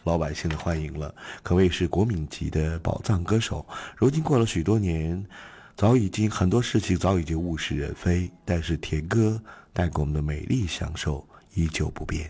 老百姓的欢迎了，可谓是国民级的宝藏歌手。如今过了许多年，很多事情早已经物是人非，但是甜歌带给我们的美丽享受依旧不变。